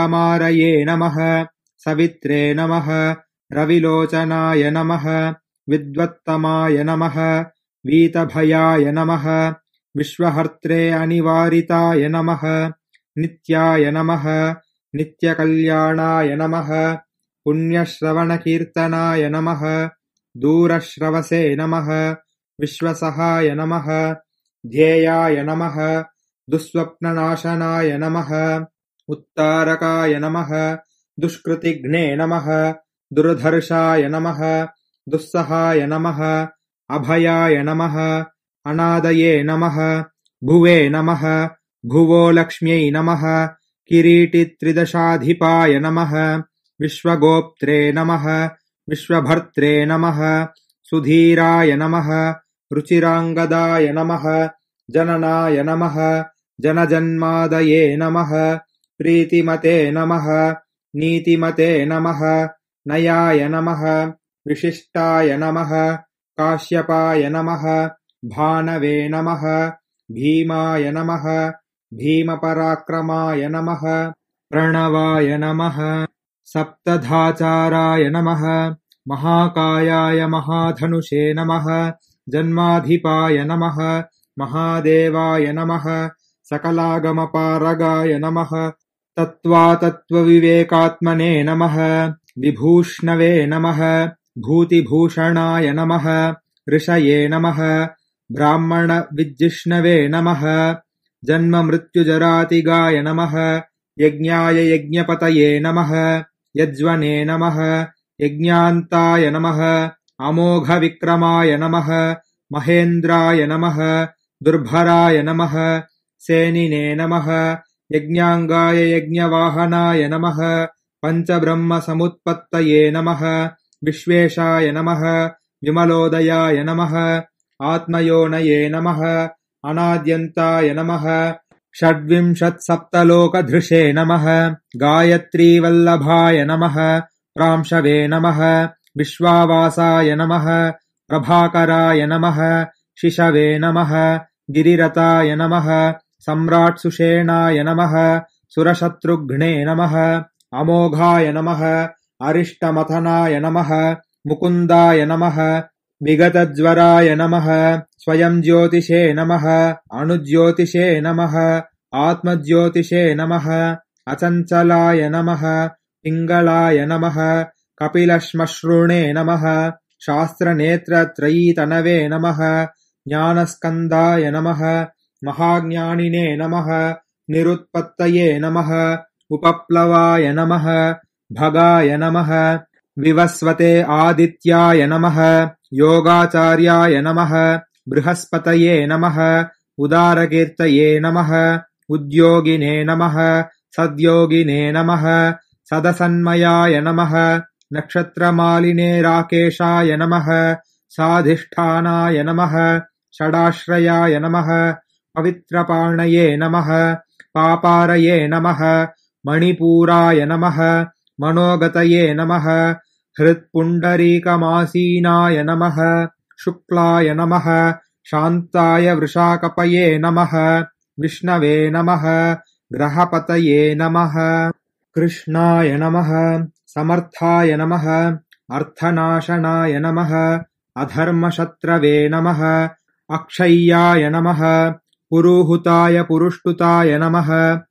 मारये नमः सवित्रे नमः रविलोचनाय नमः विद्वत्तमाय नमः वीतभयाय नमः विश्वहर्त्रे अनिवारिताय नमः नित्याय नमः नित्यकल्याणाय नमः पुण्यश्रवणकीर्तनाय नमः दूरश्रवसे नमः विश्वसहाय नमः ध्येयाय नमः दुःस्वप्ननाशनाय नमः उत्तारकाय नमः दुष्कृतिघ्ने नमः दुर्धर्षाय नमः दुस्सहाय नमः अभयाय नमः अनादये नमः भुवे नमः भुवो लक्ष्म्यै नमः किरीटित्रिदशाधिपाय नमः विश्वगोप्त्रे नमः विश्वभर्त्रे नमः सुधीराय नमः रुचिराङ्गदाय नमः जननाय नमः जनजन्मादये नमः प्रीतिमते नमः नीतिमते नमः नयाय नमः विशिष्टाय नमः काश्यपाय नमः भानवे नमः भीमाय नमः भीमपराक्रमाय नमः प्रणवाय नमः सप्तधाचाराय नमः महाकायाय महाधनुषे नमः जन्माधिपाय नमः महादेवाय नमः सकलागमपारगाय नमः तत्त्वातत्त्वविवेकात्मने नमः विभूष्णवे नमः भूतिभूषणाय नमः ऋषये नमः ब्राह्मणविज्जिष्णवे नमः जन्ममृत्युजरातिगाय नमः यज्ञाय यज्ञपतये नमः यज्वने नमः यज्ञान्ताय नमः अमोघविक्रमाय नमः महेन्द्राय नमः दुर्भराय नमः सेनिने नमः यज्ञाङ्गाय यज्ञवाहनाय नमः पञ्चब्रह्मसमुत्पत्तये नमः विश्वेशाय नमः विमलोदयाय नमः आत्मयोनये नमः अनाद्यन्ताय नमः षड्विंशत्सप्तलोकधृषे नमः गायत्रीवल्लभाय नमः प्रांशवे नमः विश्वावासाय नमः प्रभाकराय नमः शिशवे नमः गिरिरताय नमः सम्राट्सुषेणाय नमः सुरशत्रुघ्ने नमः अमोघाय नमः अरिष्टमथनाय नमः मुकुन्दाय नमः विगतज्वराय नमः स्वयं ज्योतिषे नमः अणुज्योतिषे नमः आत्मज्योतिषे नमः अचञ्चलाय नमः पिङ्गलाय नमः कपिलश्मश्रुणे नमः शास्त्रनेत्रत्रयीतनवे नमः ज्ञानस्कन्दाय नमः महाज्ञानिने नमः निरुत्पत्तये नमः उपप्लवाय नमः भगाय नमः विवस्वते आदित्याय नमः योगाचार्याय नमः बृहस्पतये नमः उदारकीर्तये नमः उद्योगिने नमः सद्योगिने नमः सदसन्मयाय नमः नक्षत्रमालिने राकेशाय नमः साधिष्ठानाय नमः षडाश्रयाय नमः पवित्रपाणये नमः पापारये नमः मणिपूराय नमः मनोगतये नमः हृत्पुण्डरीकमासीनाय नमः शुक्लाय नमः शान्ताय वृषाकपये नमः विष्णवे नमः ग्रहपतये नमः कृष्णाय नमः समर्थाय नमः अर्थनाशनाय नमः अधर्मशत्रवे नमः अक्षय्याय नमः पुरुहुताय पुरुष्टुताय नमः